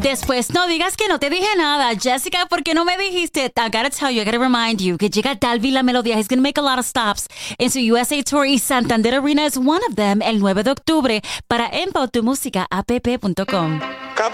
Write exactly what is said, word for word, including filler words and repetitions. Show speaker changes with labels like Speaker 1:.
Speaker 1: Después no digas que no te dije nada. Jessica, ¿por qué no me dijiste? I gotta tell you, I gotta remind you que llega Dalby La Melodía. He's gonna make a lot of stops in su U S A Tour y Santander Arena is one of them el nueve de octubre para info tu música app punto com.